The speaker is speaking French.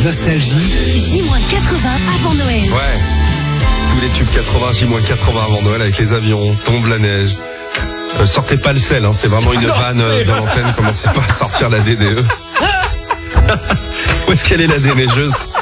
Nostalgie. J-80 avant Noël. Ouais. Tous les tubes 80, J-80 avant Noël avec les avions, tombe la neige. Sortez pas le sel, hein, c'est vraiment une vanne dans l'antenne, commencez pas à sortir la DDE. Où est-ce qu'elle est la déneigeuse?